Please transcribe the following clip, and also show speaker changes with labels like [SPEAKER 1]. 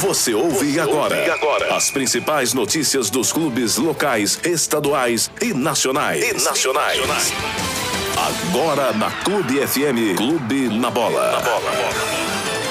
[SPEAKER 1] Você ouve agora as principais notícias dos clubes locais, estaduais e nacionais. Agora na Clube FM, Clube na Bola.